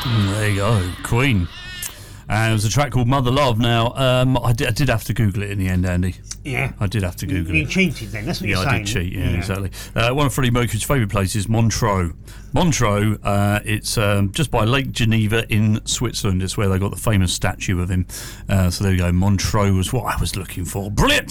There you go, Queen. And it was a track called Mother Love. Now, I did have to Google it in the end, Andy. Yeah. I did have to Google it. You cheated then, that's what you're saying. Yeah, I did cheat, yeah. Exactly. One of Freddie Mercury's favourite places, Montreux. Montreux, it's just by Lake Geneva in Switzerland. It's where they got the famous statue of him. So there you go, Montreux was what I was looking for. Brilliant!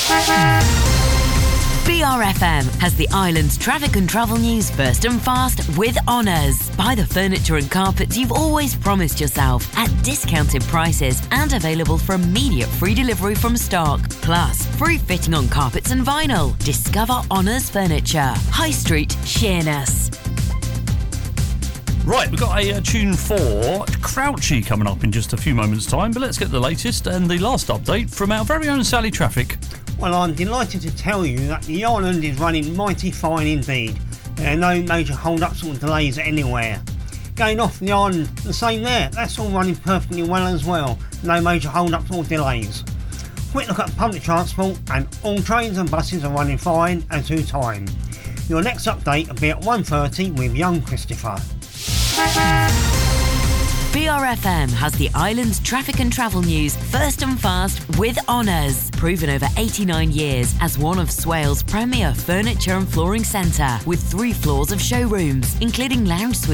BRFM has the island's traffic and travel news first and fast with Honours. Buy the furniture and carpets you've always promised yourself at discounted prices and available for immediate free delivery from stock. Plus, free fitting on carpets and vinyl. Discover Honours Furniture. High Street, Sheerness. Right, we've got a tune for Crouchy coming up in just a few moments' time, but let's get the latest and the last update from our very own Sally Traffic. Well, I'm delighted to tell you that the island is running mighty fine indeed. There are no major hold-ups or delays anywhere. Going off the island, the same there. That's all running perfectly well as well. No major hold-ups or delays. Quick look at public transport and all trains and buses are running fine and to time. Your next update will be at 1:30 with young Christopher. BRFM has the island's traffic and travel news first and fast with Honours. Proven over 89 years as one of Swales' premier furniture and flooring centre with 3 floors of showrooms, including lounge suites.